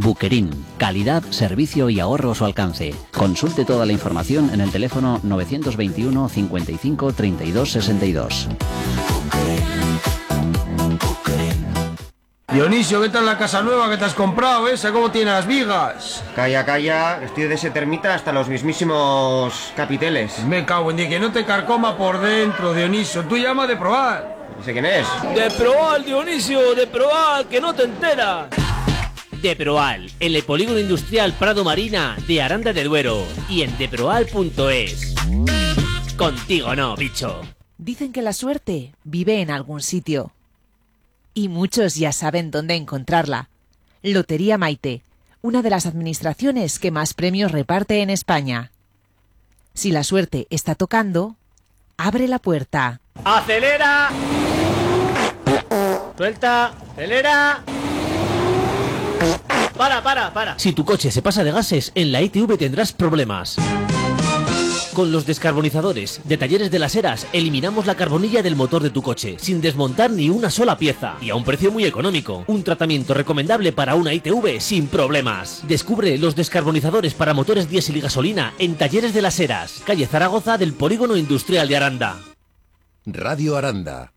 Buquerin. Calidad, servicio y ahorro a su alcance. Consulte toda la información en el teléfono 921 55 32 62. Dionisio, ¿qué tal la casa nueva que te has comprado? ¿Esa cómo tiene las vigas? Calla, calla, estoy de ese termita hasta los mismísimos capiteles. Me cago en Dios, que no te carcoma por dentro, Dionisio. Tú llama de probar. ¿Ese quién es? De probar, Dionisio, de probar, que no te enteras. Deproal, en el polígono industrial Prado Marina de Aranda de Duero y en deproal.es. Contigo no, bicho. Dicen que la suerte vive en algún sitio. Y muchos ya saben dónde encontrarla. Lotería Maite, una de las administraciones que más premios reparte en España. Si la suerte está tocando, abre la puerta. ¡Acelera! Suelta, acelera. Para. Si tu coche se pasa de gases, en la ITV tendrás problemas. Con los descarbonizadores de Talleres de las Heras eliminamos la carbonilla del motor de tu coche sin desmontar ni una sola pieza y a un precio muy económico. Un tratamiento recomendable para una ITV sin problemas. Descubre los descarbonizadores para motores diésel y gasolina en Talleres de las Heras, calle Zaragoza del Polígono Industrial de Aranda. Radio Aranda.